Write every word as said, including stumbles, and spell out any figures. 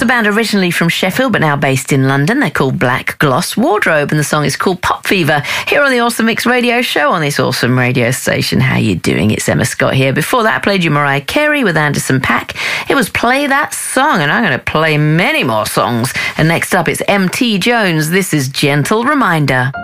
a band originally from Sheffield, but now based in London. They're called Black Gloss Wardrobe, and the song is called Pop Fever. Here on the Awesome Mix Radio Show on this awesome radio station. How you doing? It's Emma Scott here. Before that, I played you Mariah Carey with Anderson .Paak. It was Play That Song, and I'm going to play many more songs. And next up, it's M T Jones. This is Gentle Reminder.